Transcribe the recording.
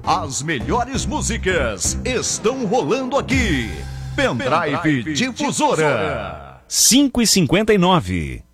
As melhores músicas estão rolando aqui. Pendrive Difusora. 5h59.